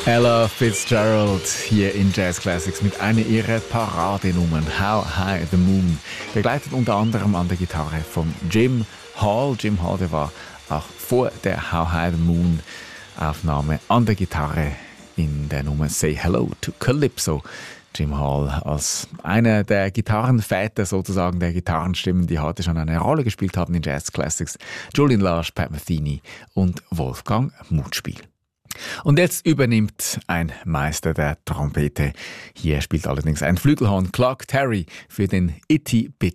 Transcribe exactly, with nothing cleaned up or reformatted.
Ella Fitzgerald hier in Jazz Classics mit einer ihrer Paradenummern, How High the Moon. Begleitet unter anderem an der Gitarre von Jim Hall. Jim Hall, der war auch vor der How High the Moon Aufnahme an der Gitarre in der Nummer Say Hello to Calypso. Jim Hall als einer der Gitarrenväter sozusagen, der Gitarrenstimmen, die heute schon eine Rolle gespielt haben in Jazz Classics. Julian Lage, Pat Metheny und Wolfgang Mutspiel. Und jetzt übernimmt ein Meister der Trompete. Hier spielt allerdings ein Flügelhorn, Clark Terry, für den Itty Bitty